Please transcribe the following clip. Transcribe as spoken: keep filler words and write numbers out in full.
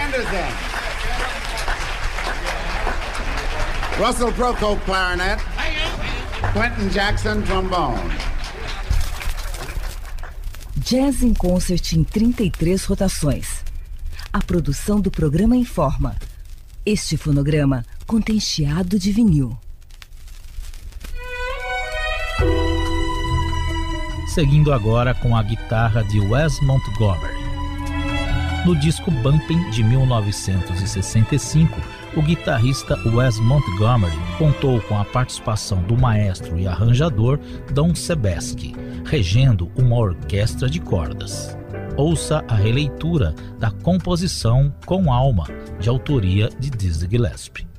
Anderson. Russell Procope, clarinet. Quentin Jackson, trombone. Jazz in Concert em trinta e três rotações. A produção do programa informa. Este fonograma contém chiado de vinil. Seguindo agora com a guitarra de Wes Montgomery. No disco Bumpin' de mil novecentos e sessenta e cinco, o guitarrista Wes Montgomery contou com a participação do maestro e arranjador Don Sebesky, regendo uma orquestra de cordas. Ouça a releitura da composição Com Alma, de autoria de Dizzy Gillespie.